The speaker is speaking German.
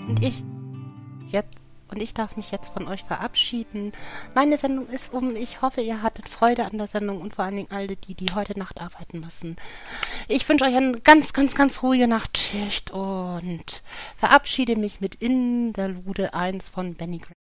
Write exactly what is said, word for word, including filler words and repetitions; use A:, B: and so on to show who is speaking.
A: Und ich jetzt und ich darf mich jetzt von euch verabschieden. Meine Sendung ist um. Ich hoffe, ihr hattet Freude an der Sendung und vor allen Dingen alle die, die heute Nacht arbeiten müssen. Ich wünsche euch eine ganz, ganz, ganz ruhige Nachtschicht und verabschiede mich mit In der Lude eins von Benny Graham.